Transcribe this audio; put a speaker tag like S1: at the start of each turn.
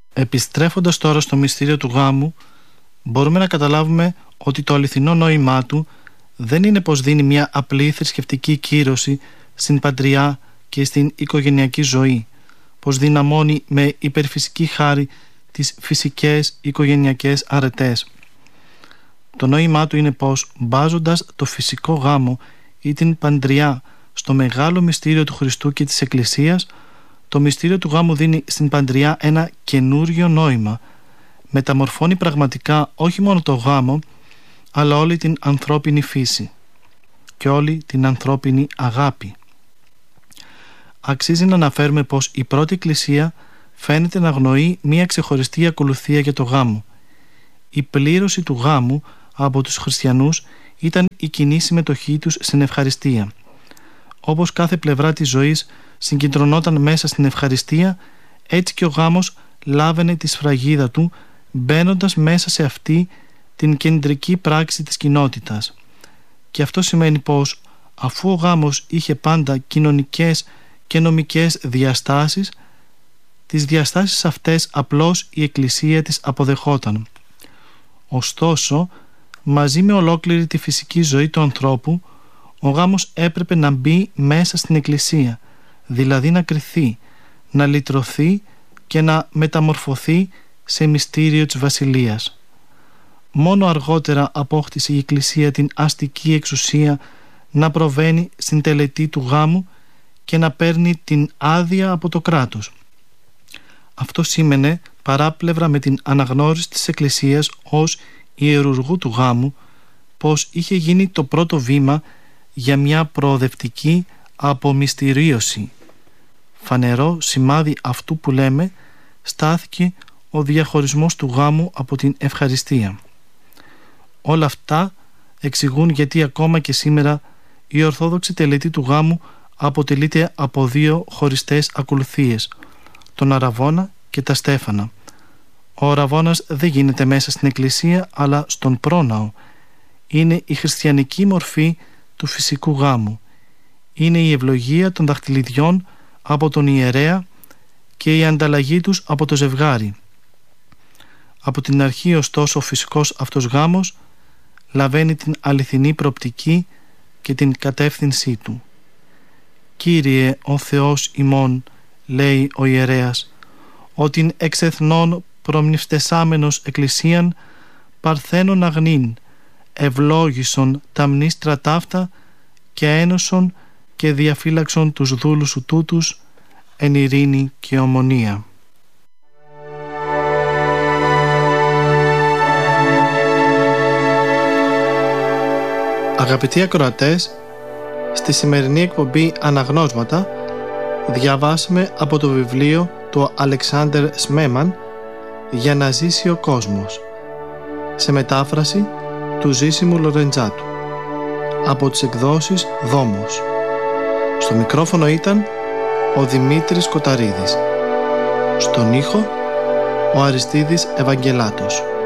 S1: Επιστρέφοντας τώρα στο μυστήριο του γάμου, μπορούμε να καταλάβουμε ότι το αληθινό νόημά του δεν είναι πως δίνει μια απλή θρησκευτική κύρωση στην παντριά και στην οικογενειακή ζωή, πως δυναμώνει με υπερφυσική χάρη τις φυσικές οικογενειακές αρετές. Το νόημά του είναι πως, μπάζοντας το φυσικό γάμο ή την παντριά στο μεγάλο μυστήριο του Χριστού και της Εκκλησίας, το μυστήριο του γάμου δίνει στην παντριά ένα καινούριο νόημα. Μεταμορφώνει πραγματικά όχι μόνο το γάμο, αλλά όλη την ανθρώπινη φύση και όλη την ανθρώπινη αγάπη. Αξίζει να αναφέρουμε πως η πρώτη Εκκλησία φαίνεται να αγνοεί μία ξεχωριστή ακολουθία για το γάμο. Η πλήρωση του γάμου από τους χριστιανούς ήταν η κοινή συμμετοχή τους στην ευχαριστία. Όπως κάθε πλευρά της ζωής συγκεντρωνόταν μέσα στην ευχαριστία, έτσι και ο γάμος λάβαινε τη σφραγίδα του, μπαίνοντας μέσα σε αυτή την κεντρική πράξη της κοινότητας. Και αυτό σημαίνει πως, αφού ο γάμος είχε πάντα κοινωνικές και νομικές διαστάσεις, τις διαστάσεις αυτές απλώς η Εκκλησία τις αποδεχόταν. Ωστόσο, μαζί με ολόκληρη τη φυσική ζωή του ανθρώπου, ο γάμος έπρεπε να μπει μέσα στην Εκκλησία, δηλαδή να κριθεί, να λυτρωθεί και να μεταμορφωθεί σε μυστήριο της Βασιλείας. Μόνο αργότερα απόκτησε η Εκκλησία την αστική εξουσία να προβαίνει στην τελετή του γάμου και να παίρνει την άδεια από το κράτος. Αυτό σήμαινε παράπλευρα με την αναγνώριση της Εκκλησίας ως ιερουργού του γάμου, πως είχε γίνει το πρώτο βήμα για μια προοδευτική απομυστηρίωση. Φανερό σημάδι αυτού που λέμε στάθηκε ο διαχωρισμός του γάμου από την ευχαριστία. Όλα αυτά εξηγούν γιατί ακόμα και σήμερα η Ορθόδοξη τελετή του γάμου αποτελείται από δύο χωριστές ακολουθίες, τον Αραβώνα και τα Στέφανα. Ο Αραβώνας δεν γίνεται μέσα στην Εκκλησία αλλά στον πρόναο. Είναι η χριστιανική μορφή του φυσικού γάμου. Είναι η ευλογία των δαχτυλιδιών από τον ιερέα και η ανταλλαγή τους από το ζευγάρι. Από την αρχή ωστόσο ο φυσικός αυτός γάμος λαβαίνει την αληθινή προοπτική και την κατεύθυνσή του. «Κύριε ο Θεός ημών», λέει ο ιερέας, «ότι εξ εθνών προμνηστεσάμενος εκκλησίαν παρθένων αγνήν, ευλόγησον τα μνήστρα ταύτα και ένωσον και διαφύλαξον τους δούλους σου τούτους εν ειρήνη και ομονία». Αγαπητοί ακροατές, στη σημερινή εκπομπή Αναγνώσματα διαβάσαμε από το βιβλίο του Αλεξάνδερ Σμέμαν «Για να ζήσει ο κόσμος», σε μετάφραση του Ζήσιμου Λορεντζάτου, από τις εκδόσεις Δόμος. Στο μικρόφωνο ήταν ο Δημήτρης Κοταρίδης. Στον ήχο ο Αριστίδης Ευαγγελάτος.